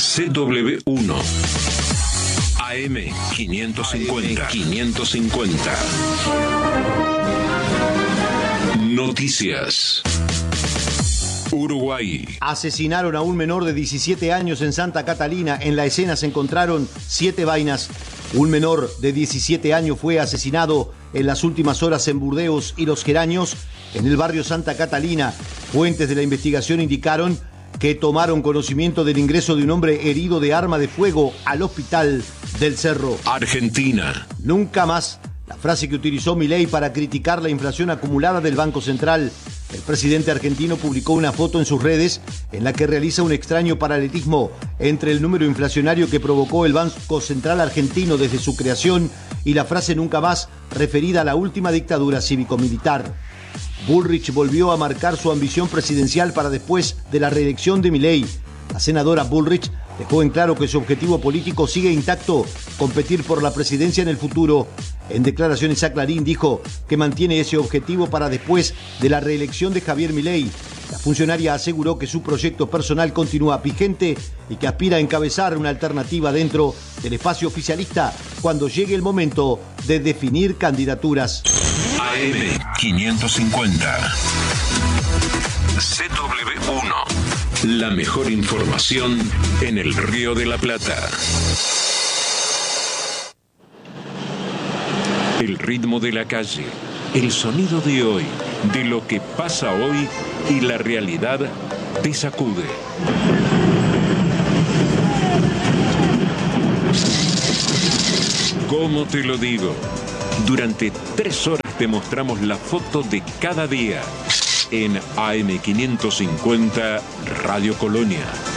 CW1 AM550. Noticias. Uruguay. Asesinaron a un menor de 17 años en Santa Catalina. En la escena se encontraron 7 vainas. Un menor de 17 años fue asesinado en las últimas horas en Burdeos y Los Geraños, en el barrio Santa Catalina. Fuentes de la investigación indicaron que tomaron conocimiento del ingreso de un hombre herido de arma de fuego al hospital del Cerro. Argentina. Nunca más. La frase que utilizó Milei para criticar la inflación acumulada del Banco Central. El presidente argentino publicó una foto en sus redes en la que realiza un extraño paralelismo entre el número inflacionario que provocó el Banco Central argentino desde su creación y la frase nunca más referida a la última dictadura cívico-militar. Bullrich volvió a marcar su ambición presidencial para después de la reelección de Milei. La senadora Bullrich dejó en claro que su objetivo político sigue intacto, competir por la presidencia en el futuro. En declaraciones a Clarín dijo que mantiene ese objetivo para después de la reelección de Javier Milei. La funcionaria aseguró que su proyecto personal continúa vigente y que aspira a encabezar una alternativa dentro del espacio oficialista cuando llegue el momento de definir candidaturas. AM550. CW1. La mejor información en el Río de la Plata. El ritmo de la calle, el sonido de hoy, de lo que pasa hoy y la realidad te sacude. ¿Cómo te lo digo? Durante 3 horas te mostramos la foto de cada día en AM550 Radio Colonia.